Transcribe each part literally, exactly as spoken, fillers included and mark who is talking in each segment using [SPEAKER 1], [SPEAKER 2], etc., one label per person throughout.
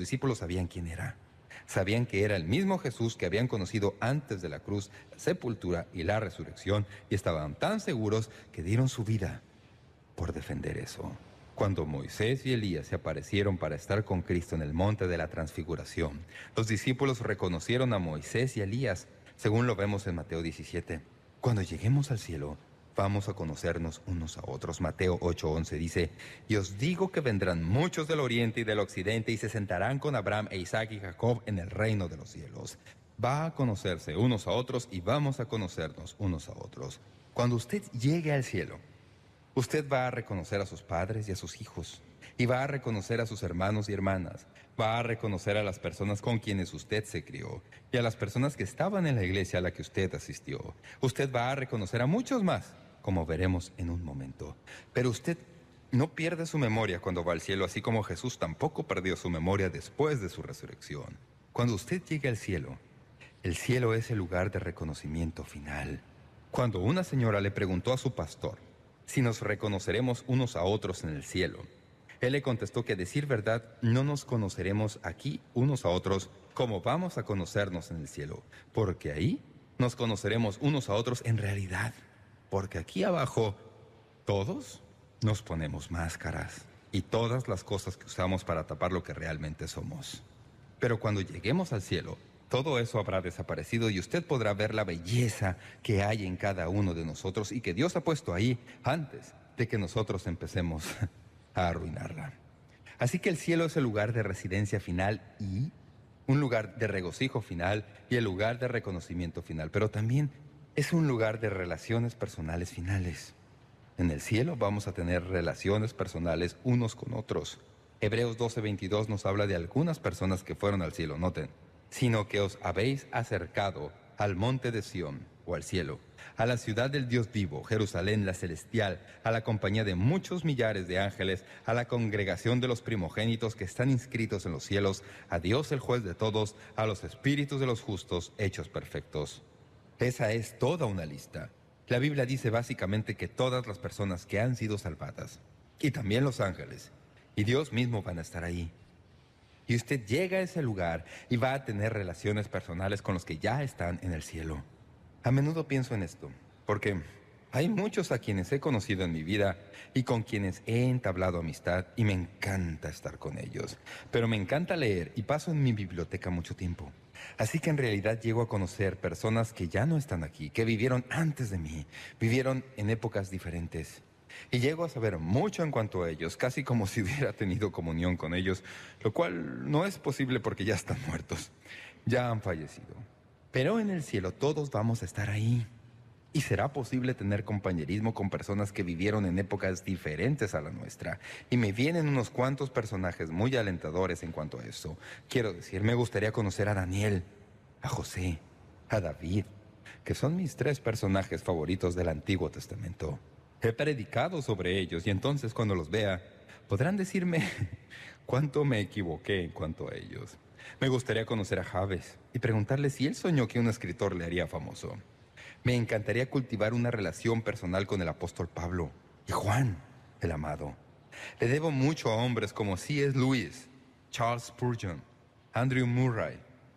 [SPEAKER 1] discípulos sabían quién era. Sabían que era el mismo Jesús que habían conocido antes de la cruz, la sepultura y la resurrección, y estaban tan seguros que dieron su vida por defender eso. Cuando Moisés y Elías se aparecieron para estar con Cristo en el monte de la Transfiguración, los discípulos reconocieron a Moisés y a Elías, según lo vemos en Mateo diecisiete. Cuando lleguemos al cielo, vamos a conocernos unos a otros. Mateo ocho once dice: «Y os digo que vendrán muchos del oriente y del occidente y se sentarán con Abraham e Isaac y Jacob en el reino de los cielos». Va a conocerse unos a otros y vamos a conocernos unos a otros. Cuando usted llegue al cielo, usted va a reconocer a sus padres y a sus hijos, y va a reconocer a sus hermanos y hermanas, va a reconocer a las personas con quienes usted se crió, y a las personas que estaban en la iglesia a la que usted asistió. Usted va a reconocer a muchos más, como veremos en un momento. Pero usted no pierde su memoria cuando va al cielo, así como Jesús tampoco perdió su memoria después de su resurrección. Cuando usted llegue al cielo, el cielo es el lugar de reconocimiento final. Cuando una señora le preguntó a su pastor si nos reconoceremos unos a otros en el cielo, él le contestó que, a decir verdad, no nos conoceremos aquí unos a otros como vamos a conocernos en el cielo, porque ahí nos conoceremos unos a otros en realidad, porque aquí abajo todos nos ponemos máscaras y todas las cosas que usamos para tapar lo que realmente somos. Pero cuando lleguemos al cielo, todo eso habrá desaparecido y usted podrá ver la belleza que hay en cada uno de nosotros y que Dios ha puesto ahí antes de que nosotros empecemos a arruinarla. Así que el cielo es el lugar de residencia final y un lugar de regocijo final y el lugar de reconocimiento final, pero también es un lugar de relaciones personales finales. En el cielo vamos a tener relaciones personales unos con otros. Hebreos doce veintidós nos habla de algunas personas que fueron al cielo. Noten: «Sino que os habéis acercado al monte de Sión», o al cielo, «a la ciudad del Dios vivo, Jerusalén la celestial, a la compañía de muchos millares de ángeles, a la congregación de los primogénitos que están inscritos en los cielos, a Dios el juez de todos, a los espíritus de los justos hechos perfectos». Esa es toda una lista. La Biblia dice básicamente que todas las personas que han sido salvadas, y también los ángeles, y Dios mismo van a estar ahí. Y usted llega a ese lugar y va a tener relaciones personales con los que ya están en el cielo. A menudo pienso en esto, porque hay muchos a quienes he conocido en mi vida y con quienes he entablado amistad y me encanta estar con ellos. Pero me encanta leer y paso en mi biblioteca mucho tiempo. Así que en realidad llego a conocer personas que ya no están aquí, que vivieron antes de mí, vivieron en épocas diferentes. Y llego a saber mucho en cuanto a ellos, casi como si hubiera tenido comunión con ellos, lo cual no es posible porque ya están muertos, ya han fallecido. Pero en el cielo todos vamos a estar ahí. Y será posible tener compañerismo con personas que vivieron en épocas diferentes a la nuestra. Y me vienen unos cuantos personajes muy alentadores en cuanto a eso. Quiero decir, me gustaría conocer a Daniel, a José, a David, que son mis tres personajes favoritos del Antiguo Testamento. He predicado sobre ellos y entonces cuando los vea podrán decirme cuánto me equivoqué en cuanto a ellos. Me gustaría conocer a Jabes y preguntarle si él soñó que un escritor le haría famoso. Me encantaría cultivar una relación personal con el apóstol Pablo y Juan, el amado. Le debo mucho a hombres como C S Lewis, Charles Spurgeon, Andrew Murray,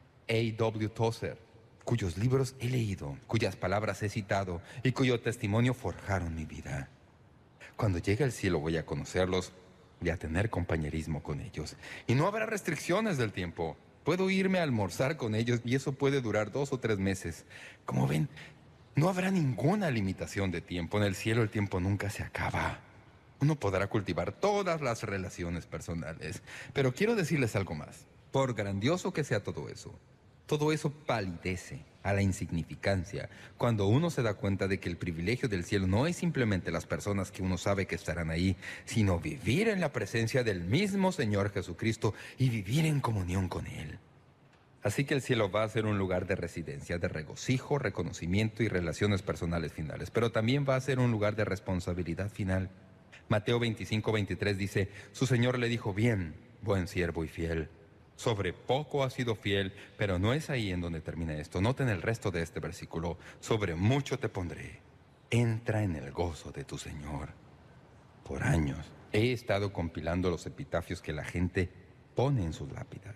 [SPEAKER 1] A W Tozer, cuyos libros he leído, cuyas palabras he citado y cuyo testimonio forjaron mi vida. Cuando llegue al cielo voy a conocerlos y a tener compañerismo con ellos. Y no habrá restricciones del tiempo. Puedo irme a almorzar con ellos y eso puede durar dos o tres meses. Como ven, no habrá ninguna limitación de tiempo. En el cielo el tiempo nunca se acaba. Uno podrá cultivar todas las relaciones personales. Pero quiero decirles algo más. Por grandioso que sea todo eso, todo eso palidece a la insignificancia cuando uno se da cuenta de que el privilegio del cielo no es simplemente las personas que uno sabe que estarán ahí, sino vivir en la presencia del mismo Señor Jesucristo y vivir en comunión con Él. Así que el cielo va a ser un lugar de residencia, de regocijo, reconocimiento y relaciones personales finales, pero también va a ser un lugar de responsabilidad final. Mateo veinticinco veintitrés dice: «Su Señor le dijo, bien, buen siervo y fiel. Sobre poco has sido fiel, pero no es ahí en donde termina esto. Noten el resto de este versículo. Sobre mucho te pondré. Entra en el gozo de tu Señor». Por años he estado compilando los epitafios que la gente pone en sus lápidas.